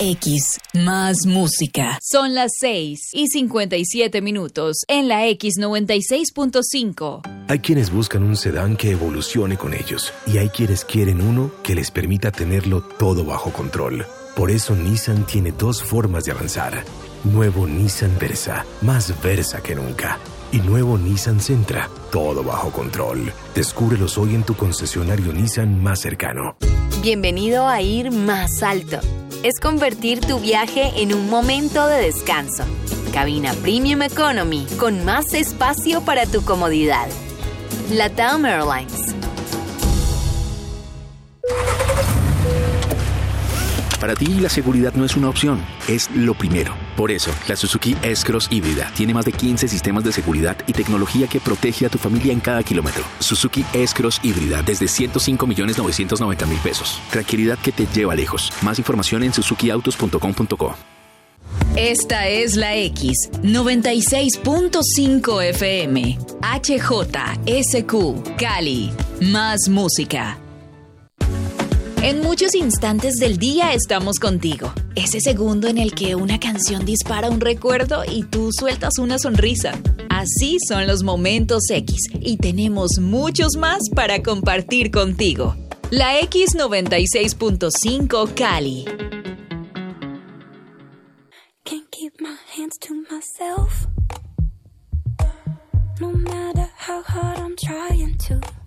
X, más música. Son las 6:57 en la X96.5. Hay quienes buscan un sedán que evolucione con ellos y hay quienes quieren uno que les permita tenerlo todo bajo control. Por eso Nissan tiene dos formas de avanzar. Nuevo Nissan Versa, más Versa que nunca. Y nuevo Nissan Sentra, todo bajo control. Descúbrelos hoy en tu concesionario Nissan más cercano. Bienvenido a ir más alto. Es convertir tu viaje en un momento de descanso. Cabina Premium Economy con más espacio para tu comodidad. LATAM Airlines. Para ti, la seguridad no es una opción, es lo primero. Por eso, la Suzuki S-Cross híbrida tiene más de 15 sistemas de seguridad y tecnología que protege a tu familia en cada kilómetro. Suzuki S-Cross híbrida desde 105.990.000 pesos. Tranquilidad que te lleva lejos. Más información en suzukiautos.com.co. Esta es la X 96.5 FM. HJSQ, Cali. Más música. En muchos instantes del día estamos contigo. Ese segundo en el que una canción dispara un recuerdo y tú sueltas una sonrisa. Así son los momentos X y tenemos muchos más para compartir contigo. La X 96.5 Cali. Can't keep my hands to myself. No matter how hard I'm trying to.